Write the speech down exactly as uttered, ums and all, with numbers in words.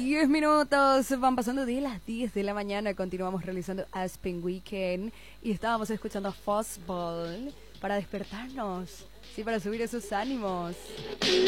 diez minutos, van pasando de las diez de la mañana, continuamos realizando Aspen Weekend y estábamos escuchando Fuzzball para despertarnos, sí, para subir esos ánimos.